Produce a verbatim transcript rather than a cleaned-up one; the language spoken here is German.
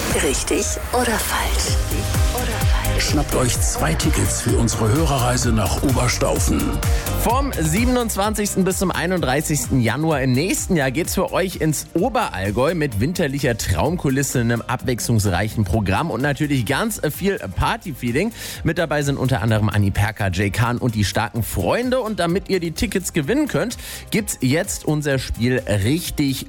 Richtig oder falsch? Schnappt euch zwei Tickets für unsere Hörerreise nach Oberstaufen. Vom siebenundzwanzigsten bis zum einunddreißigsten Januar im nächsten Jahr geht's für euch ins Oberallgäu mit winterlicher Traumkulisse, einem abwechslungsreichen Programm und natürlich ganz viel Partyfeeling. Mit dabei sind unter anderem Anni Perka, Jay Kahn und die starken Freunde. Und damit ihr die Tickets gewinnen könnt, gibt's jetzt unser Spiel Richtig